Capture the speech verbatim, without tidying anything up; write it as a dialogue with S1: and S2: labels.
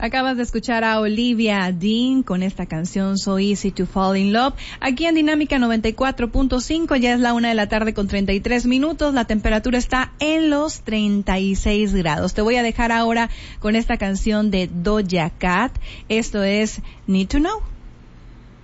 S1: Acabas de escuchar a Olivia Dean con esta canción So Easy to Fall in Love. Aquí en Dinámica noventa y cuatro punto cinco, ya es la una de la tarde con treinta y tres minutos. La temperatura está en los treinta y seis grados. Te voy a dejar ahora con esta canción de Doja Cat. Esto es Need to Know.